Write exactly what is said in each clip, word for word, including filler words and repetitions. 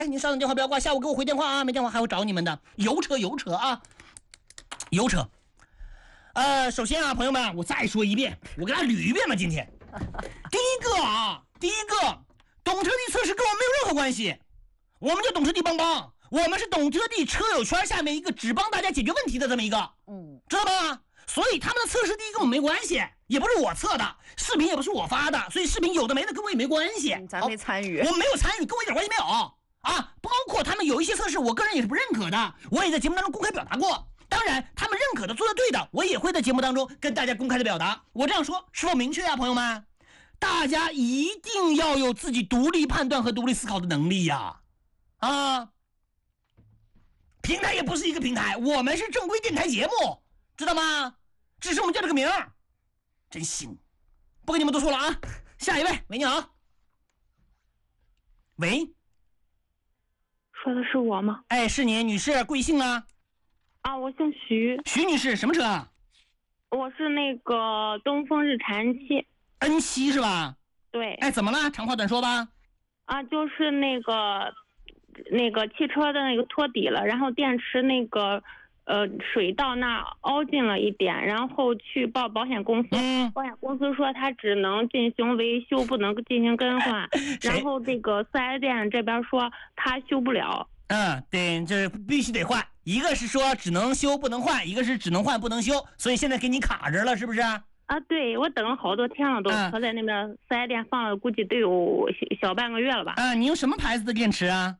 哎，您稍等，电话不要挂，下午给我回电话啊，没电话还会找你们的。油车油车啊，油车。呃，首先啊，朋友们，我再说一遍，我给大家捋一遍吧。今天，第一个啊，第一个，懂车帝测试跟我没有任何关系，我们叫懂车帝帮帮，我们是懂车帝车友圈下面一个只帮大家解决问题的这么一个，嗯，知道吧？所以他们的测试第一跟我没关系，也不是我测的，视频也不是我发的，所以视频有的没的跟我也没关系， 嗯、咱没参与， 我没有参与，跟我一点关系没有啊。包括他们有一些测试，我个人也是不认可的，我也在节目当中公开表达过。当然，他们认可的、做的对的，我也会在节目当中跟大家公开的表达。我这样说是否明确啊，朋友们？大家一定要有自己独立判断和独立思考的能力呀！啊，平台也不是一个平台，我们是正规电台节目，知道吗？只是我们叫这个名儿，真行。不跟你们多说了啊，下一位，喂，你好。喂， 说的是我吗？ 哎，是你，女士，贵姓啊？ 啊，我姓徐。 徐女士，什么车啊？ 我是那个东风日产 N 七。 N 七 是吧？ 对。 哎，怎么了？长话短说吧。 啊，就是那个那个汽车的那个托底了，然后电池那个呃水到那凹进了一点，然后去报保险公司， 嗯， 保险公司说它只能进行维修，不能进行更换。然后这个四 S 店这边说它修不了。 嗯，对，这必须得换。一个是说只能修不能换，一个是只能换不能修，所以现在给你卡着了，是不是？ 啊，对，我等了好多天了，都车在那边四 S 店放了，估计得有小半个月了吧。 啊，你用什么牌子的电池啊？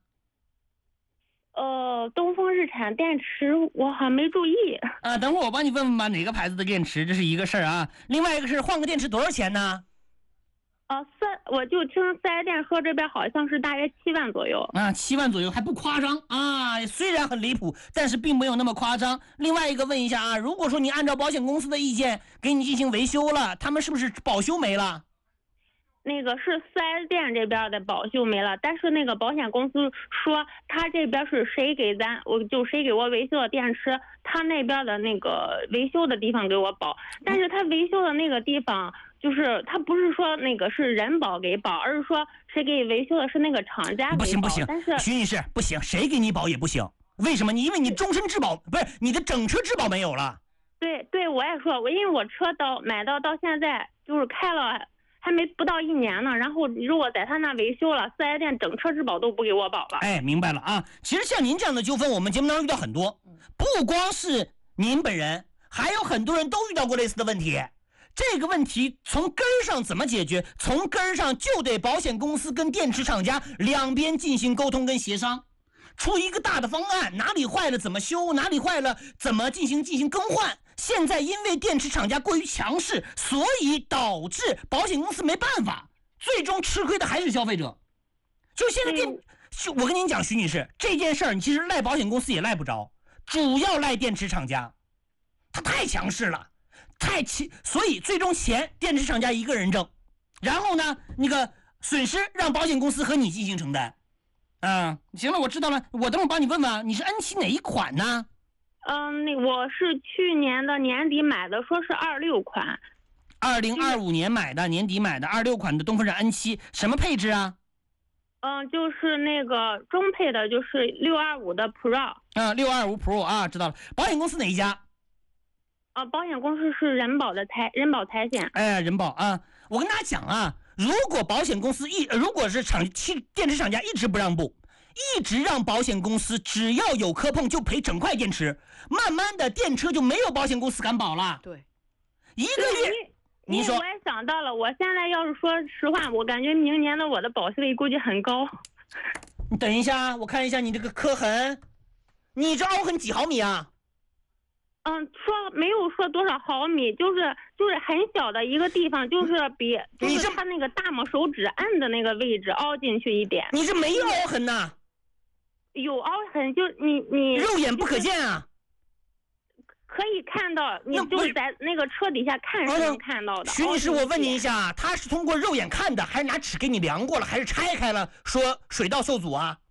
呃，东风日产电池我好像没注意。 啊，等会儿我帮你问问吧，哪个牌子的电池，这是一个事儿啊。另外一个是换个电池多少钱呢？ 呃，三，我就听四 S 店说这边好像是大约七万左右啊，七万左右还不夸张啊，虽然很离谱，但是并没有那么夸张。另外一个问一下啊，如果说你按照保险公司的意见给你进行维修了，他们是不是保修没了？ 那个是四 S 店这边的保修没了，但是那个保险公司说他这边是谁给咱，我就谁给我维修的电池，他那边的那个维修的地方给我保，但是他维修的那个地方。就是他不是说那个是人保给保，而是说谁给维修的是那个厂家给保。 不行不行， 但是徐女士不行，谁给你保也不行。为什么？你因为你终身质保不是你的整车质保没有了。 对对，我也说，我因为我车到买到到现在就是开了还没不到一年呢，然后如果在他那维修了，四 S 店整车质保都不给我保了。 哎，明白了啊。其实像您这样的纠纷，我们节目当中遇到很多，不光是您本人，还有很多人都遇到过类似的问题。这个问题从根儿上怎么解决？从根儿上就得保险公司跟电池厂家两边进行沟通跟协商，出一个大的方案，哪里坏了怎么修，哪里坏了怎么进行进行更换。现在因为电池厂家过于强势，所以导致保险公司没办法，最终吃亏的还是消费者。就现在电，我跟您讲，徐女士，这件事儿你其实赖保险公司也赖不着，主要赖电池厂家，他太强势了。太气，所以最终钱电池厂家一个人挣，然后呢，那个损失让保险公司和你进行承担。嗯，行了，我知道了，我等会儿帮你问问，你是 N 七哪一款呢？ 嗯，那我是去年的年底买的，说是二六款。 二零二五年买的，年底买的二六款的东风日 N 七，什么配置啊？ 嗯，就是那个中配的，就是六二五的 Pro。 啊，六二五 Pro 啊，知道了。保险公司哪一家？ 啊，保险公司是人保的财人保财险。 哎，人保啊！我跟大家讲啊，如果保险公司一，如果是厂汽电池厂家一直不让步，一直让保险公司只要有磕碰就赔整块电池，慢慢的电车就没有保险公司敢保了。 对， 一个月，你说， 我也想到了，我现在要是说实话，我感觉明年的我的保费估计很高。 你等一下，我看一下你这个磕痕，你这凹痕几毫米啊？ 嗯，说没有说多少毫米，就是就是很小的一个地方，就是比就是他那个大拇手指按的那个位置凹进去一点。 你这没有凹痕呐？ 有凹痕，就你你肉眼不可见啊。 可以看到，你就是在那个车底下看是能看到的。 徐女士，我问你一下，他是通过肉眼看的，还是拿尺给你量过了，还是拆开了说水道受阻啊？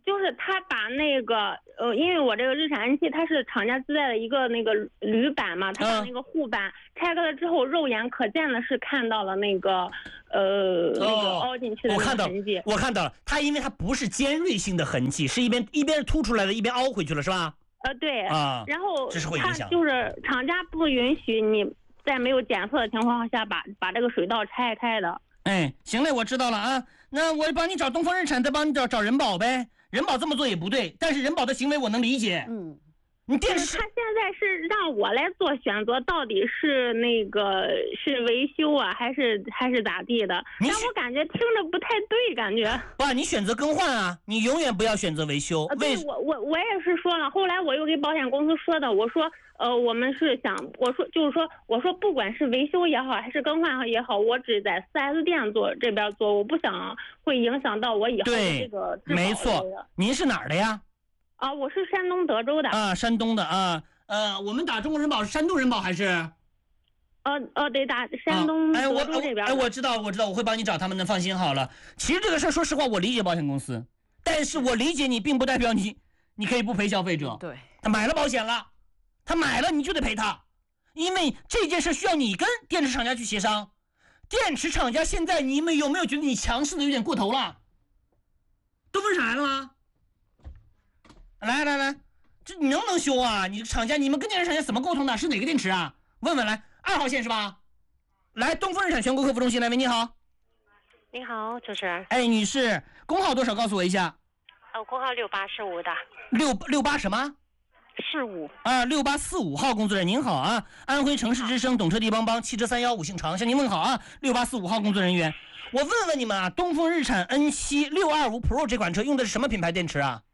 就是他把那个呃，因为我这个日产 N 七它是厂家自带的一个那个铝板嘛，他把那个护板拆开了之后，肉眼可见的是看到了那个呃、哦、那个凹进去的那个痕迹。 我看到了，它因为它不是尖锐性的痕迹，是一边一边是凸出来的，一边凹回去了，是吧？ 呃，对啊， 然后这是会影响， 就是厂家不允许你在没有检测的情况下把把这个水道拆开的。 哎，行嘞，我知道了啊。那我帮你找东风日产，再帮你找找人保呗。人保这么做也不对，但是人保的行为我能理解。 嗯， 你电视他现在是让我来做选择，到底是那个是维修啊，还是还是咋地的？但我感觉听着不太对，感觉。 爸，你选择更换啊，你永远不要选择维修。 啊、对，我我我也是说了，后来我又给保险公司说的，我说。呃，我们是想，我说就是说，我说不管是维修也好，还是更换也好，我只在 四 S 店做这边做，我不想会影响到我以后的这个质保。 没错，您是哪儿的呀？ 啊，我是山东德州的。 啊，山东的啊，呃，我们打中国人保是山东人保还是？ 呃呃，得打山东德州这边、 啊。哎，我哎，我知道，我知道，我会帮你找他们的，放心好了。其实这个事儿，说实话，我理解保险公司，但是我理解你，并不代表你，你可以不赔消费者。 对， 他买了保险了。他买了你就得赔他，因为这件事需要你跟电池厂家去协商。电池厂家现在你们有没有觉得你强势的有点过头了？东风日产来了吗？来来来，这你能不能修啊？你厂家你们跟电池厂家怎么沟通的？是哪个电池啊？问问来，二号线是吧？来，东风日产全国客服中心，来，喂，你好。 你好，主持人。 哎，女士，工号多少？告诉我一下。 呃，工号六八四五的。 六六八什么？ 四五啊，六八四五号工作人员您好啊，安徽城市之声懂车帝帮帮汽车三幺五姓常向您问好啊，六八四五号工作人员，我问问你们啊，东风日产 N 七 六二五 Pro 这款车用的是什么品牌电池啊？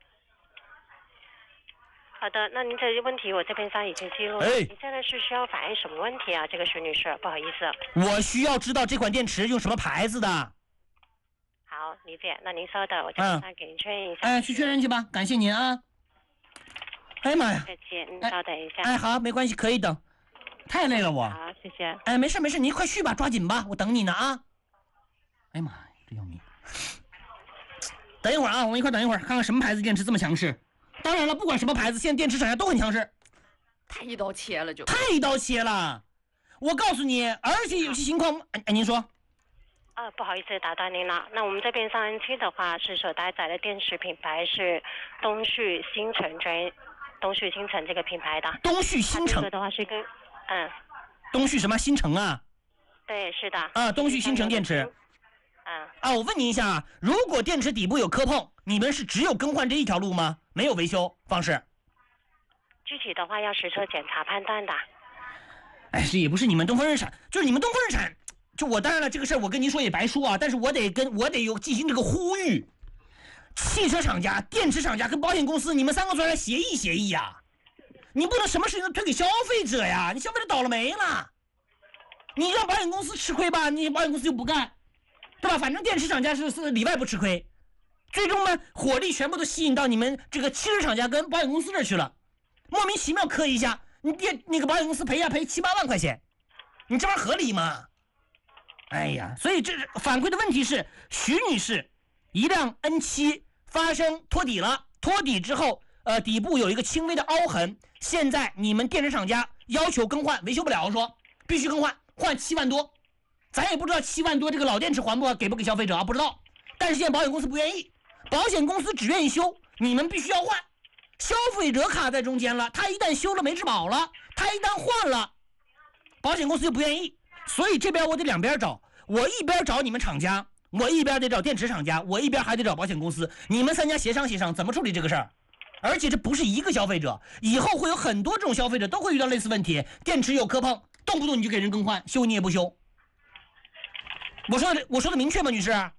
好的，那您这些问题我这边上已经记录了。 哎， 你现在是需要反映什么问题啊？这个徐女士，不好意思， 我需要知道这款电池用什么牌子的。 好，理解。那您稍等，我这边上给您确认一下。 嗯、哎，去确认去吧，感谢您啊。哎呀妈呀！ 客气，您稍等一下。 哎，好，没关系，可以等。太累了我。 好，谢谢。 哎，没事没事，您快去吧，抓紧吧，我等你呢啊。哎呀妈呀，这要命！等一会儿啊，我们一块等一会儿，看看什么牌子电池这么强势。当然了，不管什么牌子，现在电池厂家都很强势。 太一刀切了就。 太一刀切了！我告诉你，而且有些情况，哎，您说。 啊，不好意思打断您了。那我们这边上 N 七的话，是所搭载的电池品牌是东旭星辰专。东旭星辰这个品牌的。 东旭星辰。 这个的话是跟，嗯。 东旭什么星辰啊？ 对，是的。 啊，东旭星辰电池。 嗯。 啊，我问您一下啊，如果电池底部有磕碰，你们是只有更换这一条路吗？没有维修方式？ 具体的话要实车检查判断的。 哎，这也不是你们东风日产，就是你们东风日产。就我当然了，这个事儿我跟您说也白说啊，但是我得跟我得有进行这个呼吁。汽车厂家、电池厂家跟保险公司，你们三个坐下来协议协议呀、啊！你不能什么事情都推给消费者呀，你消费者倒了霉了。你让保险公司吃亏吧，你保险公司又不干，对吧？反正电池厂家是是里外不吃亏，最终呢，火力全部都吸引到你们这个汽车厂家跟保险公司这儿去了，莫名其妙磕一下，你电那个保险公司赔呀赔七八万块钱，你这玩意儿合理吗？哎呀，所以这反馈的问题是，徐女士。一辆 N 七 发生脱底了，脱底之后，呃，底部有一个轻微的凹痕。现在你们电池厂家要求更换，维修不了，说必须更换，换七万多。咱也不知道七万多这个老电池还不给不给消费者啊？不知道。但是现在保险公司不愿意，保险公司只愿意修，你们必须要换。消费者卡在中间了，他一旦修了没质保了，他一旦换了，保险公司就不愿意。所以这边我得两边找，我一边找你们厂家。我一边得找电池厂家，我一边还得找保险公司，你们三家协商协商怎么处理这个事儿。而且这不是一个消费者，以后会有很多这种消费者都会遇到类似问题，电池有磕碰，动不动你就给人更换，修你也不修。我说的我说的明确吗，女士？啊，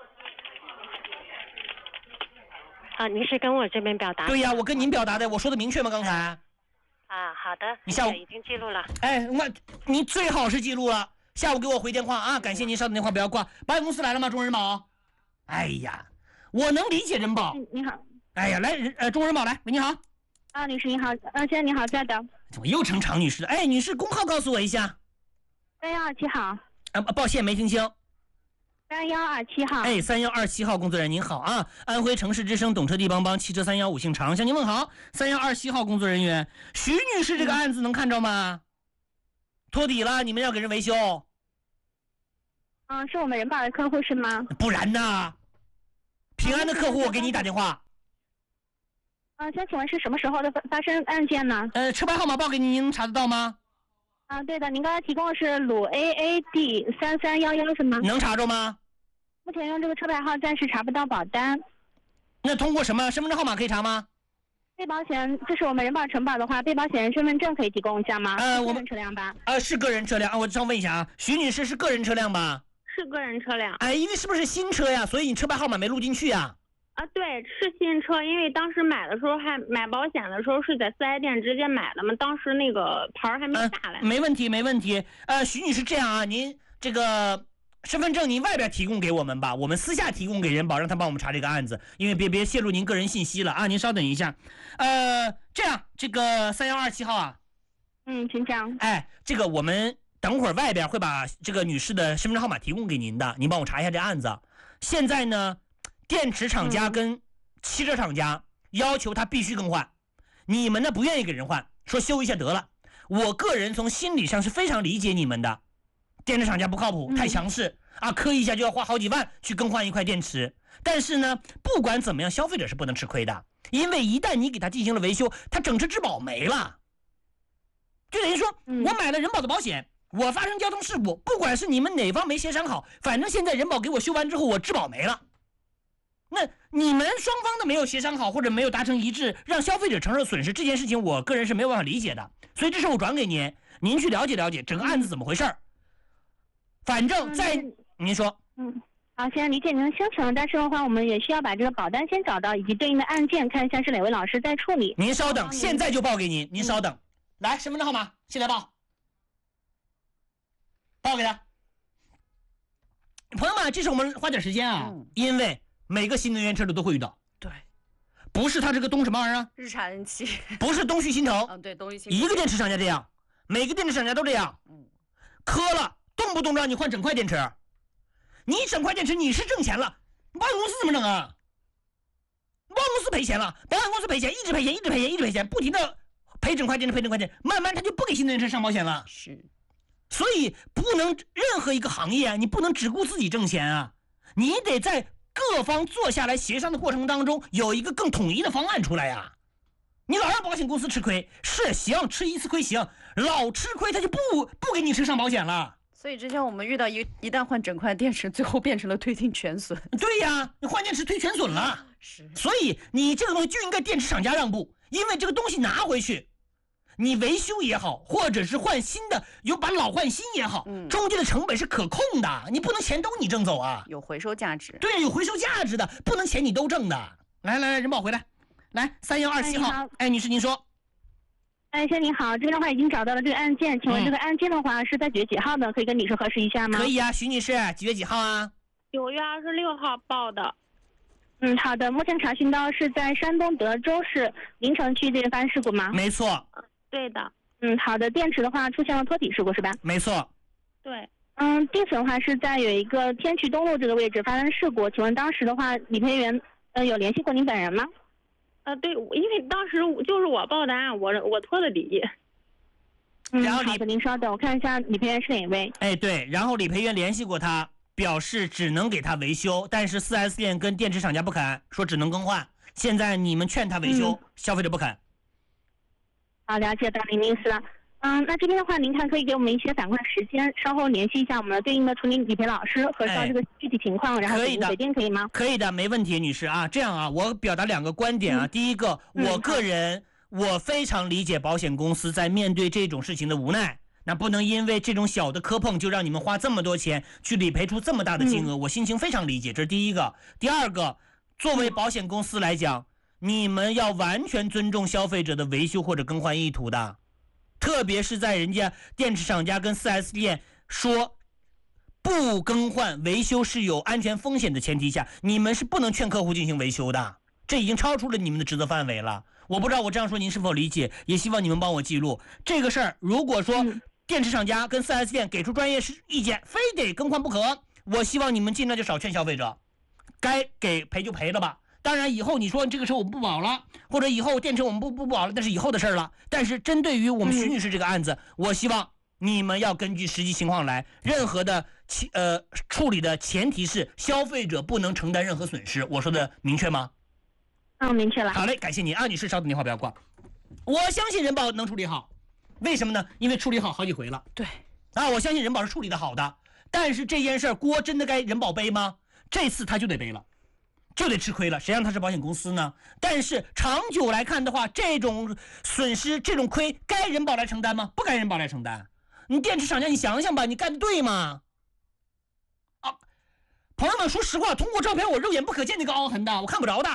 您是跟我这边表达？ 对呀，我跟您表达的，我说的明确吗？刚才？ 啊，好的， 你下午已经记录了。 哎，那你最好是记录了。下午给我回电话啊！感谢您，稍等电话不要挂。保险公司来了吗？中人保。哎呀，我能理解人保。 你好。 哎呀，来，呃，中人保来，喂，你好。 啊，女士你好，呃，先生你好，在的。 怎么又成常女士了？哎，女士工号告诉我一下。 三幺二七号。 啊，抱歉没听清。 三幺二七号。 哎，三幺二七号工作人员您好啊，安徽城市之声懂车帝帮帮汽车三幺五姓常向您问好。三幺二七号工作人员，徐女士这个案子能看着吗？托底了，你们要给人维修？ 嗯，是我们人保的客户是吗？ 不然呢？平安的客户，我给你打电话。 啊，想请问是什么时候的发发生案件呢？ 呃，车牌号码报给您，您能查得到吗？ 啊，对的，您刚才提供的是鲁 A A D 三三幺幺是吗？ 能查着吗？ 目前用这个车牌号暂时查不到保单。 那通过什么身份证号码可以查吗？ 被保险，这是我们人保承保的话，被保险人身份证可以提供一下吗？ 呃，我们个人车辆吧。 啊、呃，是个人车辆啊。我想问一下啊，徐女士是个人车辆吧？ 是个人车辆。 哎，因为是不是新车呀？所以你车牌号码没录进去呀？ 啊，对，是新车，因为当时买的时候还买保险的时候是在四 S 店直接买的嘛，当时那个牌还没下来、 呃。没问题，没问题。呃，徐女士这样啊，您这个身份证您外边提供给我们吧，我们私下提供给人保，让他帮我们查这个案子，因为别别泄露您个人信息了啊。您稍等一下，呃，这样这个三幺二七号啊， 嗯，请讲。 哎，这个我们等会儿外边会把这个女士的身份证号码提供给您的，您帮我查一下这案子。现在呢？电池厂家跟汽车厂家要求他必须更换，你们呢不愿意给人换，说修一下得了。我个人从心理上是非常理解你们的，电池厂家不靠谱，太强势、嗯、啊，磕一下就要花好几万去更换一块电池。但是呢，不管怎么样，消费者是不能吃亏的，因为一旦你给他进行了维修，他整车质保没了，就等于说、嗯、我买了人保的保险，我发生交通事故，不管是你们哪方没协商好，反正现在人保给我修完之后，我质保没了。那你们双方的没有协商好，或者没有达成一致，让消费者承受损失，这件事情我个人是没有办法理解的。所以这事我转给您，您去了解了解整个案子怎么回事儿。反正在、嗯、您说， 嗯，好，现在理解您的心情，但是的话，我们也需要把这个保单先找到，以及对应的案件，看一下是哪位老师在处理。 您稍等，现在就报给您，您稍等。嗯、来，身份证号码，现在报，报给他。朋友们，这是我们花点时间啊，嗯、因为。每个新能源车主都会遇到， 对， 不是他这个东什么玩意儿啊？ 日产 N 七， 不是东旭新城， 嗯，对，东旭新城， 一个电池厂家这样，每个电池厂家都这样，嗯，磕了，动不动让你换整块电池，你整块电池你是挣钱了，保险公司怎么整啊？保险公司赔钱了，保险公司赔钱，一直赔钱，一直赔钱，一直赔钱，不停的赔整块电池，赔整块电池，慢慢他就不给新能源车上保险了， 是， 所以不能任何一个行业啊，你不能只顾自己挣钱啊，你得在各方坐下来协商的过程当中，有一个更统一的方案出来呀、啊。你老让保险公司吃亏，是行，吃一次亏行，老吃亏他就不不给你车上保险了。 所以之前我们遇到一一旦换整块电池，最后变成了推定全损。 对呀，你换电池推全损了。 是， 所以你这个东西就应该电池厂家让步，因为这个东西拿回去，你维修也好，或者是换新的，有把老换新也好，嗯，中间的成本是可控的，你不能钱都你挣走啊， 有回收价值。 对，有回收价值的，不能钱你都挣的。来来来，人保回来，来三幺二七号，哎，哎女士您说。 哎，先你好，这边的话已经找到了这个案件，请问这个案件的话是在几月几号的？可以跟女士核实一下吗？ 可以啊，徐女士，几月几号啊？ 九月二十六号报的。嗯，好的，目前查询到是在山东德州市临城区这边发生事故吗？ 没错。 对的。嗯，好的，电池的话出现了脱底事故是吧？ 没错。 对。嗯，地址的话是在有一个天渠东路这个位置发生事故，请问当时的话理赔员呃有联系过您本人吗？呃，对，因为当时就是我报的案，我我托的底。嗯， 然后好的，您稍等，我看一下理赔员是哪位。 哎，对，然后理赔员联系过他，表示只能给他维修，但是 四 S 店跟电池厂家不肯，说只能更换。现在你们劝他维修，嗯、消费者不肯。 好，了解到您的意思了。嗯，那这边的话，您看可以给我们一些反馈时间，稍后联系一下我们的对应的处理理赔老师，核实这个具体情况，哎、然后给您回电，可以吗？ 可以的，没问题，女士啊。这样啊，我表达两个观点啊。嗯、第一个，我个人、嗯、我非常理解保险公司在面对这种事情的无奈，那不能因为这种小的磕碰就让你们花这么多钱去理赔出这么大的金额，嗯、我心情非常理解，这是第一个。第二个，作为保险公司来讲，你们要完全尊重消费者的维修或者更换意图的。特别是在人家电池厂家跟 四 S 店说不更换维修是有安全风险的前提下，你们是不能劝客户进行维修的，这已经超出了你们的职责范围了。我不知道我这样说您是否理解，也希望你们帮我记录这个事儿。如果说电池厂家跟 四 S 店给出专业意见，非得更换不可， 我希望你们尽量就少劝消费者，该给赔就赔了吧。当然以后你说这个车我们不保了，或者以后电车我们不不保了，那是以后的事儿了。但是针对于我们徐女士这个案子，嗯、我希望你们要根据实际情况来，任何的呃处理的前提是消费者不能承担任何损失。我说的明确吗？ 嗯，明确了。 好嘞，感谢您啊，女士，稍等电话不要挂。我相信人保能处理好，为什么呢？因为处理好好几回了。 对， 啊，我相信人保是处理的好的，但是这件事锅真的该人保背吗？这次他就得背了，就得吃亏了。谁让他是保险公司呢？但是长久来看的话，这种损失、这种亏，该人保来承担吗？不该人保来承担。你电池厂家，你想想吧，你干的对吗？啊，朋友们，说实话，通过照片我肉眼不可见那个凹痕的，我看不着的。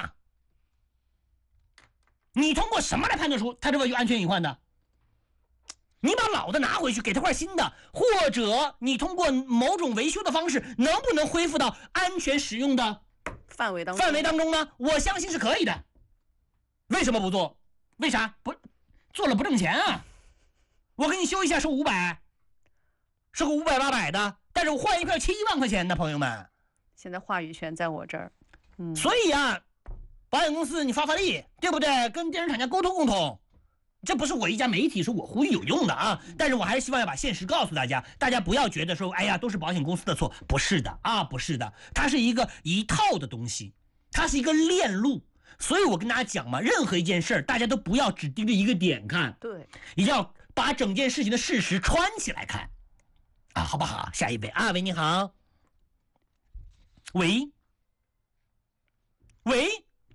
你通过什么来判断出它这个有安全隐患的？你把老的拿回去，给他块新的，或者你通过某种维修的方式，能不能恢复到安全使用的范围当中？ 范围当中呢？我相信是可以的。为什么不做？为啥不做了不挣钱啊？我给你修一下收五百，收个五百八百的，但是我换一块七万块钱的，朋友们。 现在话语权在我这儿，嗯， 所以啊。保险公司，你发发力，对不对？跟电视厂家沟通沟通，这不是我一家媒体说我呼吁有用的啊。但是我还是希望要把现实告诉大家，大家不要觉得说，哎呀，都是保险公司的错，不是的啊，不是的，它是一个一套的东西，它是一个链路。所以我跟大家讲嘛，任何一件事儿，大家都不要只盯着一个点看， 对， 一定要把整件事情的事实串起来看，啊，好不好？下一位啊，喂，你好，喂，喂。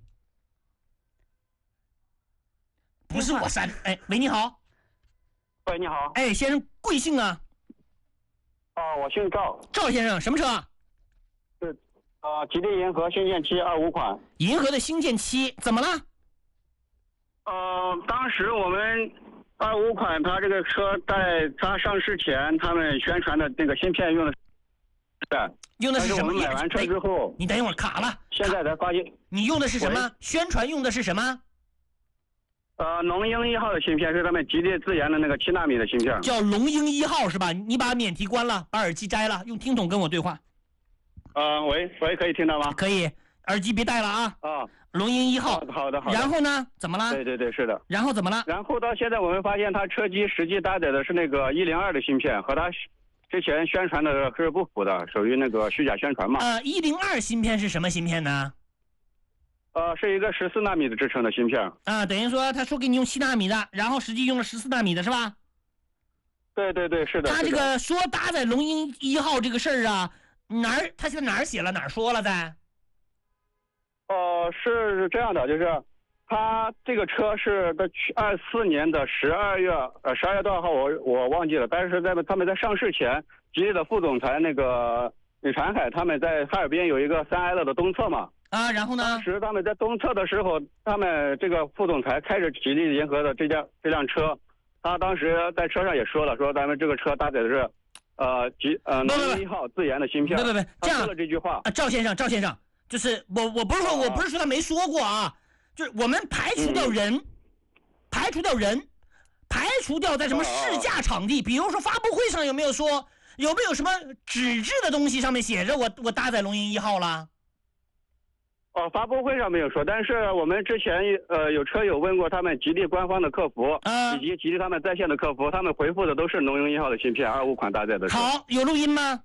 不是我删，哎，喂，你好。 喂，你好。 哎，先生，贵姓啊？ 哦，我姓赵。 赵先生，什么车？ 是，啊、呃，吉利银河星舰七二五款。 银河的星舰七怎么了？ 呃，当时我们二五款，它这个车在它上市前，他们宣传的那个芯片用的是， 用的是什么？ 我们买完车之后， 你等一会儿卡了。 现在才发现。 你用的是什么？宣传用的是什么？ 呃，龙鹰一号的芯片是他们吉利自研的那个七纳米的芯片， 叫龙鹰一号是吧？你把免提关了，把耳机摘了，用听筒跟我对话。 呃，喂喂，可以听到吗？ 可以，耳机别戴了啊。 啊， 龙鹰一号。 好的好的。 然后呢？怎么了？ 对对对，是的。 然后怎么了？ 然后到现在我们发现，它车机实际搭载的是那个一零二的芯片，和它之前宣传的是不符的，属于那个虚假宣传嘛。 呃，一零二芯片是什么芯片呢？ 呃，是一个十四纳米的制成的芯片啊，等于说他说给你用七纳米的，然后实际用了十四纳米的是吧？ 对对对，是的。 他这个说搭载龙鹰一号这个事儿啊，哪儿他现在哪儿写了哪儿说了在？ 呃，是这样的，就是他这个车是在二四年的十二月呃十二月多少号我我忘记了，但是在他们在上市前，吉利的副总裁那个李传海他们在哈尔滨有一个三 L 的东侧嘛。 啊，然后呢？ 当时他们在东侧的时候，他们这个副总裁开着吉利银河的这辆这辆车，他当时在车上也说了，说咱们这个车搭载的是，呃吉呃龙鹰一号自研的芯片。 不不不，这样说了这句话啊，赵先生，赵先生，就是我我不是说、啊、我不是说他没说过啊，就是我们排除掉人，嗯、排除掉人，排除掉在什么试驾场地，啊、比如说发布会上有没有说，有没有什么纸质的东西上面写着我我搭载龙鹰一号了？ 哦，发布会上没有说，但是我们之前呃有车友问过他们吉利官方的客服， 啊、 以及吉利他们在线的客服，他们回复的都是龙鹰一号的芯片，二五款搭载的。 好，有录音吗？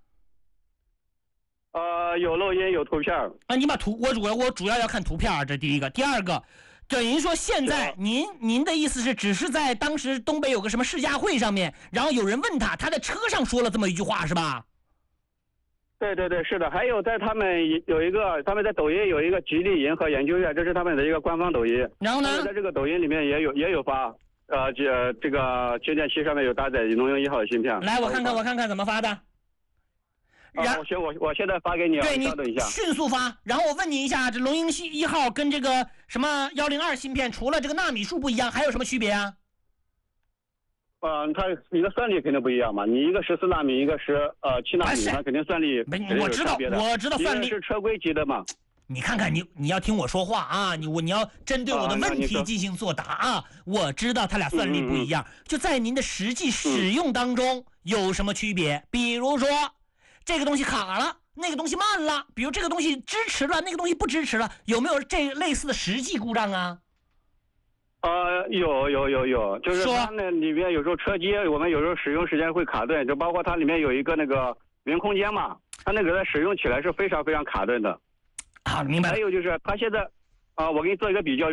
呃，有录音，有图片。 啊，你把图，我主要我主要要看图片，这第一个，第二个，等于说现在您您的意思是，只是在当时东北有个什么试驾会上面，然后有人问他，他在车上说了这么一句话，是吧？ 对对对，是的，还有在他们有一个，他们在抖音有一个吉利银河研究院，这是他们的一个官方抖音。 然后呢， 在这个抖音里面也有也有发，呃，这这个星舰七上面有搭载龙鹰一号的芯片。 来，我看看，我看看怎么发的。 然后、啊、行，我我现在发给你， 对你稍等一下， 迅速发。然后我问你一下，这龙鹰一号跟这个什么幺零二芯片，除了这个纳米数不一样，还有什么区别啊？ 嗯、呃，它一个算力肯定不一样嘛，你一个十四纳米，一个是呃七纳米，那肯定算力肯定有差别的。 我知道，我知道算力是车规级的嘛。 你看看你，你要听我说话啊！你我你要针对我的问题进行作答啊！啊我知道它俩算力不一样，嗯嗯嗯就在您的实际使用当中有什么区别？比如说，这个东西卡了， 那个东西慢了，比如这个东西支持了，那个东西不支持了，有没有这类似的实际故障啊？ 呃，有有有有，就是说它那里面有时候车机，我们有时候使用时间会卡顿，就包括它里面有一个那个云空间嘛，它那个在使用起来是非常非常卡顿的。 好，明白了还。有就是它现在，啊、我给你做一个比较。